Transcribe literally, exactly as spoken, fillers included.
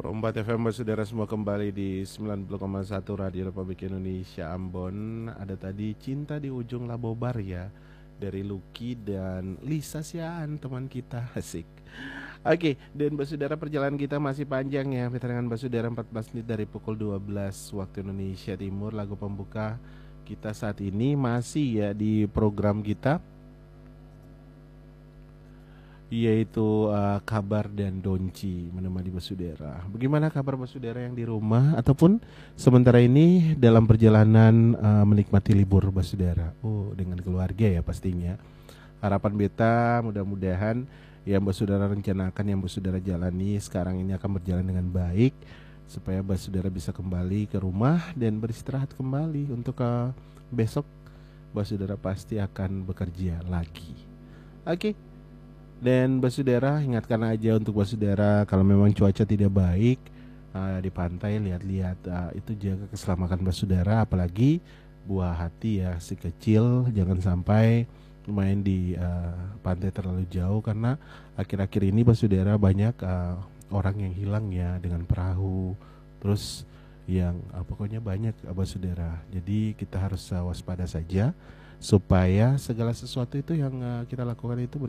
Perempat F M saudara semua kembali di sembilan puluh koma satu Radio Republik Indonesia Ambon. Ada tadi Cinta di Ujung Labobar ya, dari Lucky dan Lisa Siaan teman kita. Asik. Oke, dan Basudara perjalanan kita masih panjang ya. Kita dengan Basudara empat belas menit dari pukul dua belas waktu Indonesia Timur. Lagu pembuka kita saat ini masih ya di program kita, yaitu uh, Kabar dan Donci menemani Basudara. Bagaimana kabar Basudara yang di rumah ataupun sementara ini dalam perjalanan uh, menikmati libur Basudara? Oh, dengan keluarga ya pastinya. Harapan beta mudah-mudahan yang Basudara rencanakan, yang Basudara jalani sekarang ini akan berjalan dengan baik, supaya Basudara bisa kembali ke rumah dan beristirahat kembali untuk uh, besok Basudara pasti akan bekerja lagi. Oke. Okay. Dan Basudara ingatkan aja untuk Basudara, kalau memang cuaca tidak baik uh, di pantai, lihat-lihat uh, itu jaga keselamatan Basudara, apalagi buah hati ya si kecil, jangan sampai main di uh, pantai terlalu jauh, karena akhir-akhir ini Basudara banyak uh, orang yang hilang ya dengan perahu, terus yang uh, pokoknya banyak uh, Basudara. Jadi kita harus uh, waspada saja supaya segala sesuatu itu yang uh, kita lakukan itu